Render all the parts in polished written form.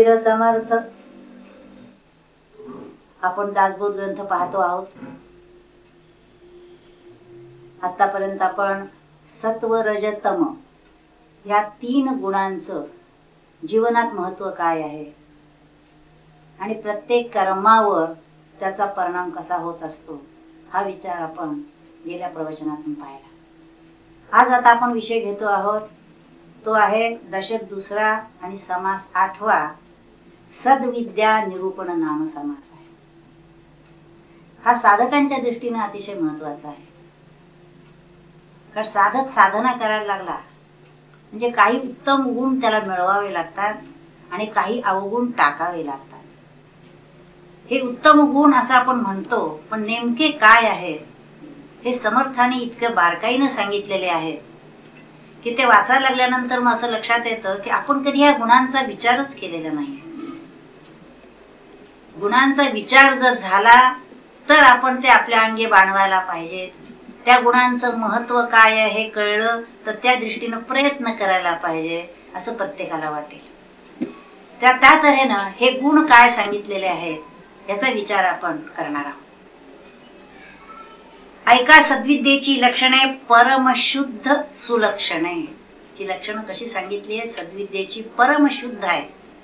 धीर समर्थ. आपण दासबोध ग्रंथ पाहतो आहोत. आतापर्यंत आपण सत्व रज तम या 3 गुणांचं जीवनात महत्व काय आहे आणि प्रत्येक कर्मावर त्याचा परिणाम कसा होत असतो हा विचार आपण गेल्या प्रवचनातून पाहिला. आज आता आपण विषय घेतो आहोत तो आहे दशक 2 आणि समास 8वा सद्विद्या निरूपण नाम समास आहे. हा साधकांच्या दृष्टीने अतिशय महत्वाचा आहे. कारण साधक साधना करायला लागला म्हणजे काही उत्तम गुण त्याला मिळवावे लागतात आणि काही अवगुण टाकावे लागतात. हे उत्तम गुण असं आपण म्हणतो, पण नेमके काय आहेत हे समर्थाने इतके बारकाईने सांगितलेले आहेत की ते वाचायला लागल्यानंतर मग असं लक्षात येतं की आपण कधी या गुणांचा विचारच केलेला नाही. गुणांचा विचार जर झाला तर आपण ते आपल्या अंगी बाणवायला पाहिजेत. त्या गुणांचं महत्व काय आहे हे कळलं तर त्या दृष्टीनं प्रयत्न करायला पाहिजे असं प्रत्येकाला वाटेल. त्या तऱ्हेनं हे गुण काय सांगितलेले आहेत याचा विचार आपण करणार आहोत. ऐका सद्विद्येची लक्षणे परमशुद्ध सुलक्षणे. ही लक्षणं कशी सांगितली आहेत? सद्विद्येची परमशुद्ध आहे.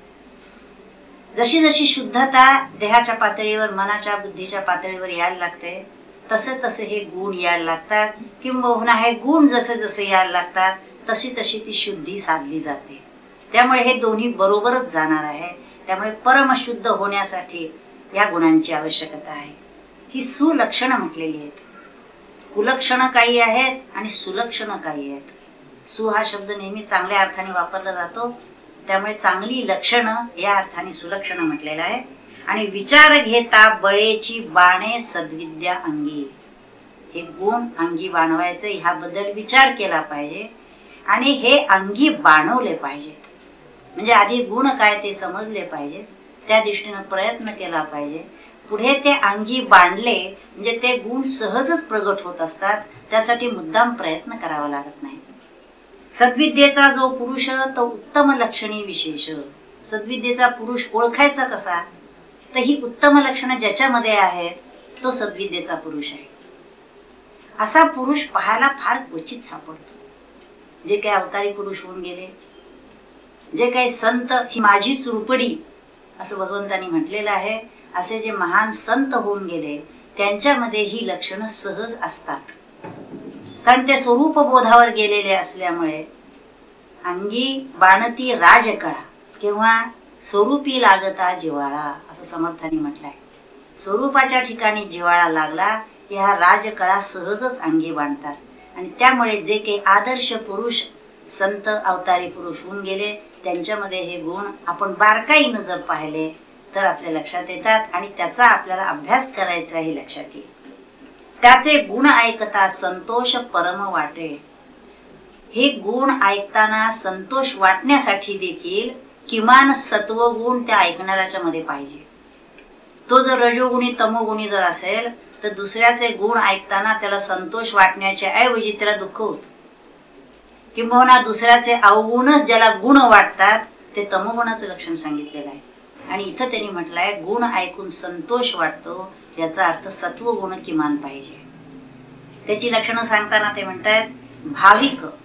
जशी जशी शुद्धता देहाच्या पातळीवर मनाच्या बुद्धीच्या पातळीवर यायला लागते तसे तसे हे गुण यायला लागतात. किंबहुना हे गुण जसे जसे यायला लागतात तशी तशी ती शुद्धी साधली जाते. त्यामुळे हे दोन्ही बरोबरच जाणार आहे. त्यामुळे परमशुद्ध होण्यासाठी या गुणांची आवश्यकता आहे. ही सुलक्षणं म्हटलेली आहेत. कुलक्षणं काही आहेत आणि सुलक्षणं काही आहेत. सु हा शब्द नेहमी चांगल्या अर्थाने वापरला जातो, त्यामुळे चांगली लक्षणं या अर्थाने सुलक्षणं म्हटलेलं आहे. आणि विचार घेता बळेची बाणे सद्विद्या अंगी. हे गुण अंगी बाणवायचे ह्याबद्दल विचार केला पाहिजे आणि हे अंगी बाणवले पाहिजेत. म्हणजे आधी गुण काय ते समजले पाहिजेत, त्या दृष्टीनं प्रयत्न केला पाहिजे. पुढे ते अंगी बांधले म्हणजे ते गुण सहजच प्रगट होत असतात. त्यासाठी मुद्दाम प्रयत्न करावा लागत नाही. सद्विद्येचा जो पुरुष तो उत्तम लक्षणी विशेष. सद्विद्येचा पुरुष ओळखायचा कसा? तर ही उत्तम लक्षणं ज्याच्यामध्ये आहेत तो सद्विद्येचा पुरुष आहे. असा पुरुष पाहायला फार क्वचित सापडतो. जे काही अवतारी पुरुष होऊन गेले, जे काही संत, ही माझी सुरपडी असं भगवंतांनी म्हटलेलं आहे, असे जे महान संत होऊन गेले त्यांच्यामध्ये ही लक्षणं सहज असतात. कारण ते स्वरूप बोधावर गेलेले असल्यामुळे अंगी बाणती राजकळा किंवा स्वरूपी लागता जिव्हाळा असं समर्थांनी म्हटलंय. स्वरूपाच्या ठिकाणी जिव्हाळा लागला की ह्या राजकळा सहजच अंगी बांधतात. आणि त्यामुळे जे काही आदर्श पुरुष संत अवतारी पुरुष होऊन गेले त्यांच्यामध्ये हे गुण आपण बारकाईनं जर पाहिले तर आपल्या लक्षात येतात आणि त्याचा आपल्याला अभ्यास करायचा हे लक्षात येईल. त्याचे गुण ऐकता संतोष परम वाटे. हे गुण ऐकताना संतोष वाटण्यासाठी देखील किमान सत्वगुण त्या ऐकणाऱ्याच्या मध्ये पाहिजे. तो जर रजोगुणी तमोगुणी जर असेल तर दुसऱ्याचे गुण ऐकताना त्याला संतोष वाटण्याच्या ऐवजी त्याला दुःख होत. किंबहुना दुसऱ्याचे अवगुणच ज्याला गुण वाटतात ते तमोगुणाचं लक्षण सांगितलेलं आहे. आणि इथं त्यांनी म्हटलंय गुण ऐकून संतोष वाटतो याचा अर्थ सत्वगुण किमान पाहिजे. त्याची लक्षणं सांगताना ते म्हणतात भाविक